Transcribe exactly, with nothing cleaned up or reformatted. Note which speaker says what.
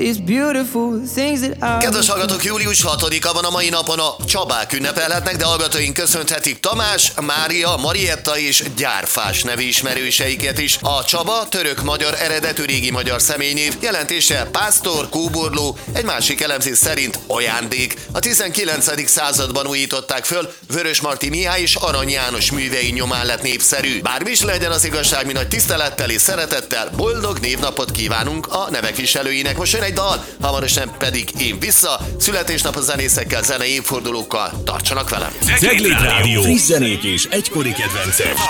Speaker 1: Kedves hallgatók, július hatodika van a mai napon, a Csabák ünnepelhetnek, de hallgatóink köszönhetik Tamás, Mária, Marietta és Gyárfás nevű ismerőseiket is. A Csaba török-magyar eredetű régi magyar személynév, jelentése pásztor, kóborló, egy másik elemzés szerint ajándék. A tizenkilencedik században újították föl, Vörösmarty Mihály és Arany János művei nyomán lett népszerű. Bármi is legyen az igazság, mi nagy tisztelettel és szeretettel boldog névnapot kívánunk a nevek viselőinek. Most jön egy dal, hamarosan pedig én vissza, születésnapos zenészekkel, zenei évfordulókkal. Tartsanak velem!
Speaker 2: Cegléd Rádió, friss zenék és egykori kedvencek.